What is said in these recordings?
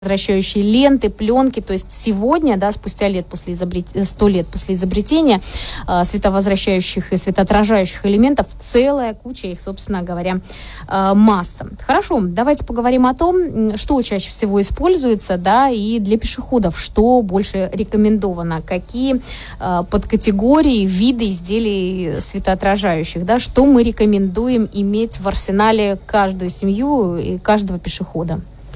световозвращающие ленты, пленки. То есть сегодня, да, спустя 100 лет после изобретения световозвращающих и светоотражающих элементов, целая куча их, собственно говоря, масса. Хорошо, давайте поговорим о том, что чаще всего используется, да, и для пешеходов, что больше рекомендовано, какие подкатегории, виды изделий светоотражающих, да, что мы рекомендуем иметь в арсенале каждую семью и каждого пешехода.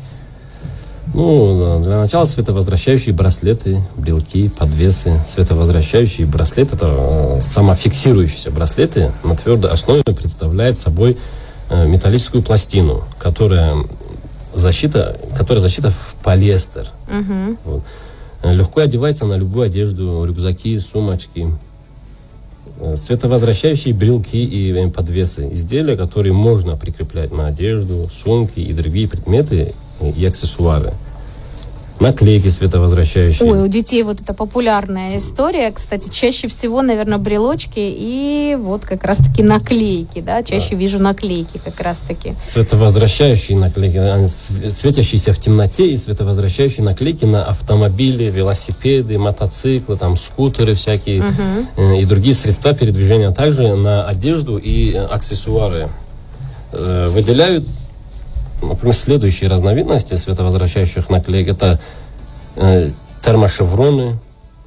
Для начала световозвращающие браслеты, брелки, подвесы. Световозвращающий браслет – это самофиксирующиеся браслеты на твердой основе, представляет собой металлическую пластину, которая защита в полиэстер. Вот. Легко одевается на любую одежду, рюкзаки, сумочки. Световозвращающие брелки и подвесы – изделия, которые можно прикреплять на одежду, сумки и другие предметы и аксессуары. Наклейки световозвращающие. Ой, у детей вот это популярная история. Кстати, чаще всего, наверное, брелочки и вот как раз-таки наклейки, да? Чаще вижу наклейки как раз-таки. Световозвращающие наклейки, светящиеся в темноте, и световозвращающие наклейки на автомобили, велосипеды, мотоциклы, там, скутеры всякие и другие средства передвижения. Также на одежду и аксессуары. Выделяют, например, следующие разновидности световозвращающих наклеек. Это термошевроны,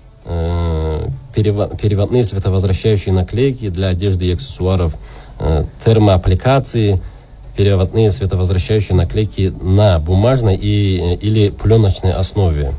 переводные световозвращающие наклейки для одежды и аксессуаров, термоаппликации, переводные световозвращающие наклейки на бумажной или пленочной основе,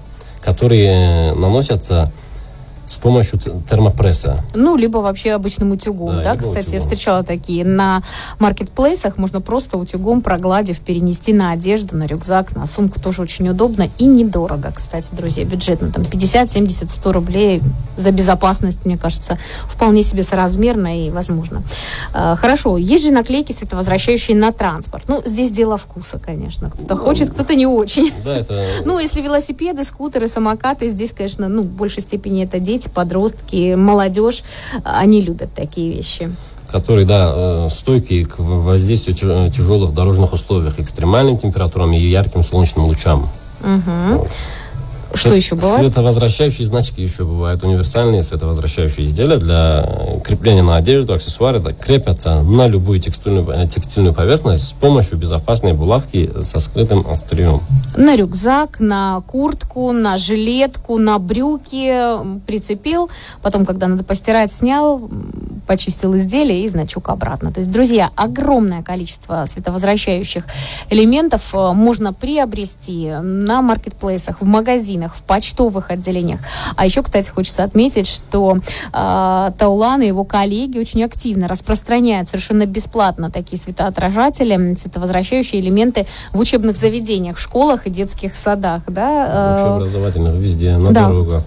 которые наносятся с помощью термопресса. Либо вообще обычным утюгом, да? Кстати, утюгом. Я встречала такие на маркетплейсах, можно просто утюгом, прогладив, перенести на одежду, на рюкзак, на сумку, тоже очень удобно и недорого, кстати, друзья, бюджетно, там 50, 70, 100 рублей за безопасность, мне кажется, вполне себе соразмерно и возможно. Хорошо, есть же наклейки световозвращающие на транспорт. Здесь дело вкуса, конечно. Кто-то хочет, кто-то не очень. Да, это... если велосипеды, скутеры, самокаты, здесь, конечно, в большей степени это дети, подростки, молодежь, они любят такие вещи. Которые, стойкие к воздействию тяжелых дорожных условиях, экстремальным температурам и ярким солнечным лучам. Вот. Что еще бывает? Световозвращающие значки еще бывают. Универсальные световозвращающие изделия для крепления на одежду, аксессуары крепятся на любую текстильную поверхность с помощью безопасной булавки со скрытым острием. На рюкзак, на куртку, на жилетку, на брюки прицепил. Потом, когда надо постирать, снял, почистил изделие и значок обратно. То есть, друзья, огромное количество световозвращающих элементов можно приобрести на маркетплейсах, в магазинах, в почтовых отделениях. А еще, кстати, хочется отметить, что Таулан и его коллеги очень активно распространяют совершенно бесплатно такие светоотражатели, световозвращающие элементы в учебных заведениях, в школах и детских садах. Да? Общеобразовательных, везде, на дорогах.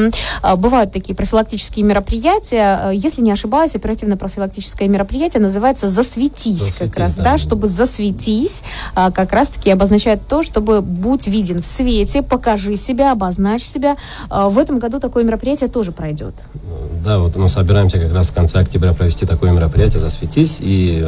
Бывают такие профилактические мероприятия. Если не ошибаюсь, оперативно-профилактическое мероприятие называется «Засветись», как раз, да, чтобы «засветись», как раз-таки обозначает то, чтобы будь виден в свете, покажи себя, обозначь себя. В этом году такое мероприятие тоже пройдет. Да, вот мы собираемся как раз в конце октября провести такое мероприятие «Засветись», и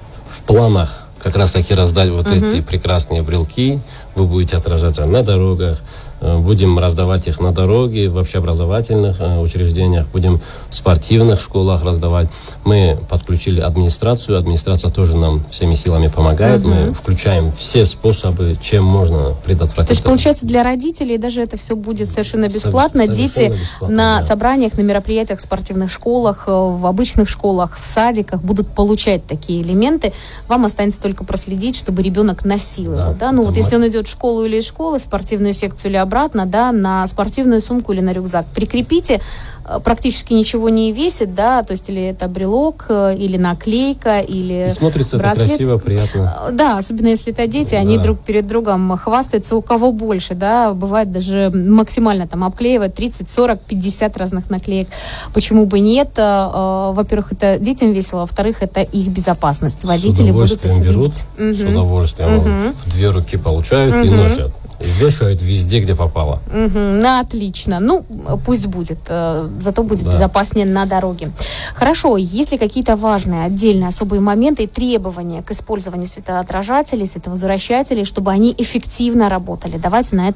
в планах как раз таки раздать эти прекрасные брелки. Вы будете отражаться на дорогах. Будем раздавать их на дороге, в общеобразовательных учреждениях, будем в спортивных школах раздавать. Мы подключили администрацию. Администрация тоже нам всеми силами помогает. Мы включаем все способы, чем можно предотвратить. То есть, получается, для родителей даже это все будет совершенно бесплатно. Дети на собраниях, на мероприятиях в спортивных школах, в обычных школах, в садиках будут получать такие элементы. Вам останется только проследить, чтобы ребенок носил его. Да? Если он идет в школу или из школы, в спортивную секцию или обратно, да, на спортивную сумку или на рюкзак. Прикрепите, практически ничего не весит, да, то есть или это брелок, или наклейка, или и смотрится браслет. Это красиво, приятно. Да, особенно если это дети, они друг перед другом хвастаются, у кого больше, да, бывает даже максимально там обклеивают 30, 40, 50 разных наклеек. Почему бы нет? Во-первых, это детям весело, во-вторых, это их безопасность. Водители с удовольствием будут берут, с удовольствием в 2 руки получают и носят. И вешают везде, где попало. Ну, отлично. Ну, пусть будет. Зато будет безопаснее на дороге. Хорошо. Есть ли какие-то важные, отдельные, особые моменты и требования к использованию светоотражателей, световозвращателей, чтобы они эффективно работали? Давайте на